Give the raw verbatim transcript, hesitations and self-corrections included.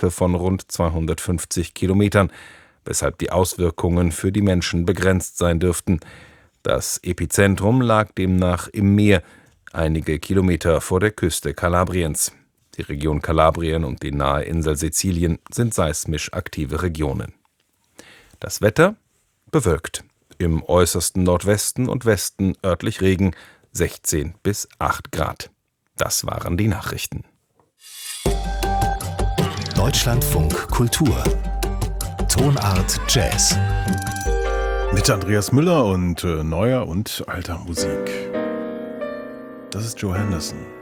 Strecke von rund zweihundertfünfzig Kilometern, weshalb die Auswirkungen für die Menschen begrenzt sein dürften. Das Epizentrum lag demnach im Meer, einige Kilometer vor der Küste Kalabriens. Die Region Kalabrien und die nahe Insel Sizilien sind seismisch aktive Regionen. Das Wetter? Bewölkt. Im äußersten Nordwesten und Westen örtlich Regen, sechzehn bis acht Grad. Das waren die Nachrichten. Deutschlandfunk Kultur. Tonart Jazz. Mit Andreas Müller und äh, neuer und alter Musik. Das ist Joe Henderson.